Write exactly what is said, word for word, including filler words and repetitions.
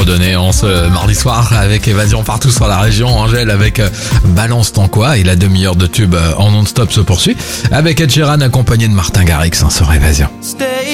redonner en ce mardi soir avec Évasion partout sur la région. Angèle avec Balance ton quoi et la demi-heure de tube en non-stop se poursuit avec Ed Sheeran accompagné de Martin Garrix sur Évasion.